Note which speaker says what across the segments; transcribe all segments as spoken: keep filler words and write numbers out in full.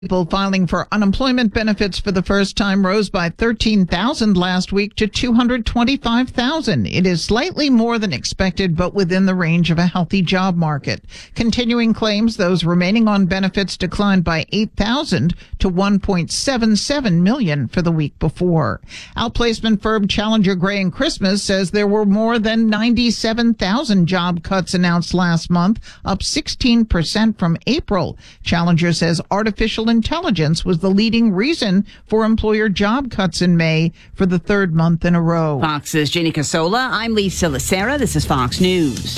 Speaker 1: People filing for unemployment benefits for the first time rose by thirteen thousand last week to two hundred twenty-five thousand. It is slightly more than expected, but within the range of a healthy job market. Continuing claims, those remaining on benefits declined by eight thousand to one point seven seven million for the week before. Outplacement firm Challenger Gray and Christmas says there were more than ninety-seven thousand job cuts announced last month, up sixteen percent from April. Challenger says artificial intelligence was the leading reason for employer job cuts in May for the third month in a row.
Speaker 2: Fox's Ginny Casola. I'm Lisa Lacera. This is Fox News.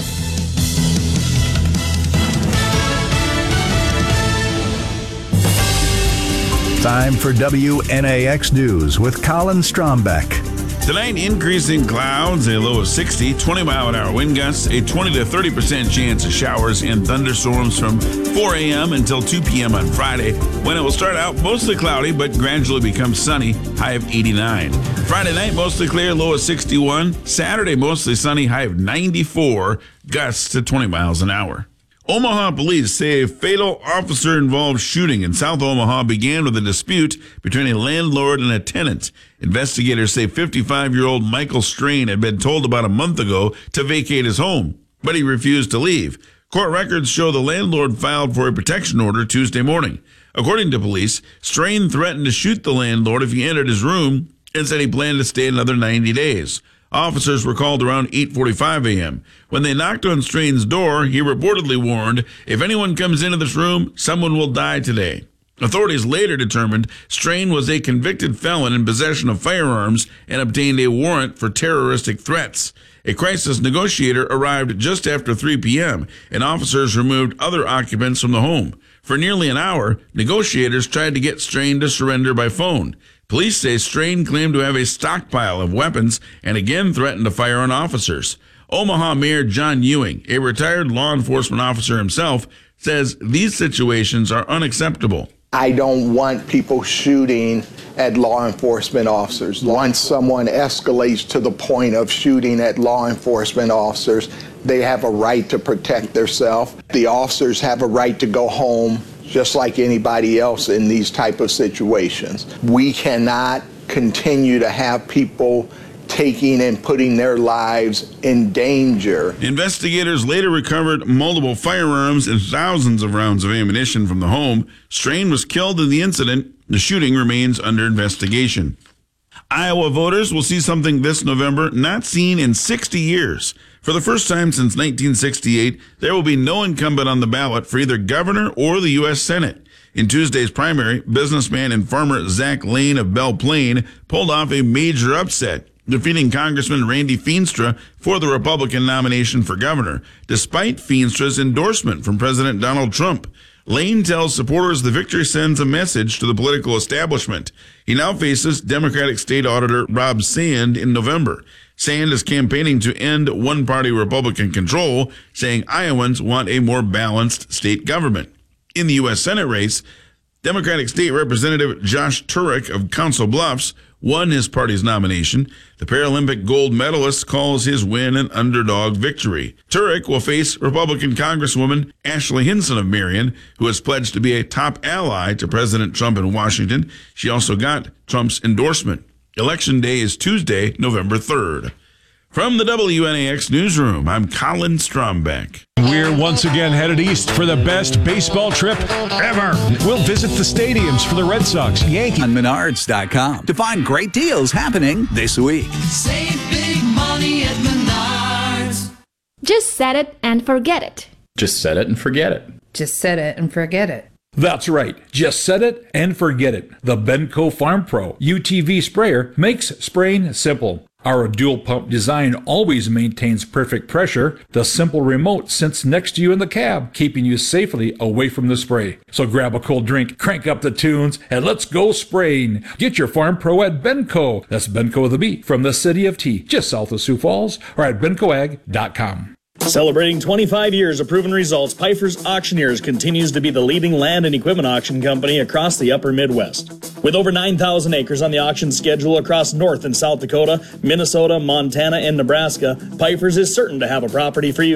Speaker 3: Time for W N A X News with Colin Strombeck.
Speaker 4: Tonight, increasing clouds, a low of sixty, twenty mile an hour wind gusts, a twenty to thirty percent chance of showers and thunderstorms from four a.m. until two p.m. on Friday, when it will start out mostly cloudy but gradually become sunny, high of eighty-nine. Friday night, mostly clear, low of sixty-one. Saturday, mostly sunny, high of ninety-four, gusts to twenty miles an hour. Omaha police say a fatal officer-involved shooting in South Omaha began with a dispute between a landlord and a tenant. Investigators say fifty-five-year-old Michael Strain had been told about a month ago to vacate his home, but he refused to leave. Court records show the landlord filed for a protection order Tuesday morning. According to police, Strain threatened to shoot the landlord if he entered his room and said he planned to stay another ninety days. Officers were called around eight forty-five a.m. When they knocked on Strain's door, he reportedly warned, "If anyone comes into this room, someone will die today." Authorities later determined Strain was a convicted felon in possession of firearms and obtained a warrant for terroristic threats. A crisis negotiator arrived just after three p.m., and officers removed other occupants from the home. For nearly an hour, negotiators tried to get Strain to surrender by phone. Police say Strain claimed to have a stockpile of weapons and again threatened to fire on officers. Omaha Mayor John Ewing, a retired law enforcement officer himself, says these situations are unacceptable.
Speaker 5: I don't want people shooting at law enforcement officers. Once someone escalates to the point of shooting at law enforcement officers, they have a right to protect themselves. The officers have a right to go home just like anybody else in these type of situations. We cannot continue to have people taking and putting their lives in danger.
Speaker 4: Investigators later recovered multiple firearms and thousands of rounds of ammunition from the home. Strain was killed in the incident. The shooting remains under investigation. Iowa voters will see something this November not seen in sixty years. For the first time since nineteen sixty-eight, there will be no incumbent on the ballot for either governor or the U S Senate. In Tuesday's primary, businessman and farmer Zach Lane of Belle Plaine pulled off a major upset, defeating Congressman Randy Feenstra for the Republican nomination for governor, despite Feenstra's endorsement from President Donald Trump. Lane tells supporters the victory sends a message to the political establishment. He now faces Democratic State Auditor Rob Sand in November. Sand is campaigning to end one-party Republican control, saying Iowans want a more balanced state government. In the U S Senate race, Democratic State Representative Josh Turek of Council Bluffs won his party's nomination. The Paralympic gold medalist calls his win an underdog victory. Turek will face Republican Congresswoman Ashley Hinson of Marion, who has pledged to be a top ally to President Trump in Washington. She also got Trump's endorsement. Election Day is Tuesday, November third. From the W N A X Newsroom, I'm Colin Strombeck.
Speaker 6: We're once again headed east for the best baseball trip ever. We'll visit the stadiums for the Red Sox, Yankees.
Speaker 7: On Menards dot com to find great deals happening this week.
Speaker 8: Save big money at Menards.
Speaker 9: Just set it and forget it.
Speaker 10: Just set it and forget it.
Speaker 11: Just set it and forget it.
Speaker 6: That's right. Just set it and forget it. The Benco Farm Pro U T V sprayer makes spraying simple. Our dual pump design always maintains perfect pressure. The simple remote sits next to you in the cab, keeping you safely away from the spray. So grab a cold drink, crank up the tunes, and let's go spraying. Get your Farm Pro at Benco. That's Benco with a B, from the city of Tea, just south of Sioux Falls, or at benco ag dot com.
Speaker 12: Celebrating twenty-five years of proven results, Pfeiffer's Auctioneers continues to be the leading land and equipment auction company across the upper Midwest. With over nine thousand acres on the auction schedule across North and South Dakota, Minnesota, Montana, and Nebraska, Pfeiffer's is certain to have a property for you.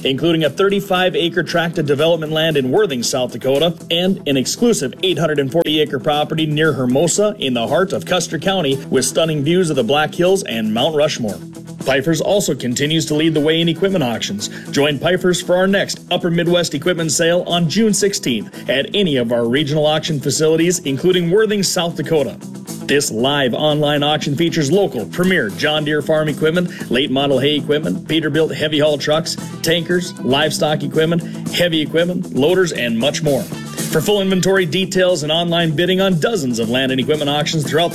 Speaker 12: including a thirty-five acre tract of development land in Worthing, South Dakota, and an exclusive eight hundred forty acre property near Hermosa in the heart of Custer County with stunning views of the Black Hills and Mount Rushmore. Pfeiffer's also continues to lead the way in equipment auctions. Join Pfeiffer's for our next Upper Midwest equipment sale on June sixteenth at any of our regional auction facilities, including Worthing, South Dakota. This live online auction features local premier John Deere farm equipment, late model hay equipment, Peterbilt heavy haul trucks, tankers, livestock equipment, heavy equipment, loaders, and much more. For full inventory details and online bidding on dozens of land and equipment auctions throughout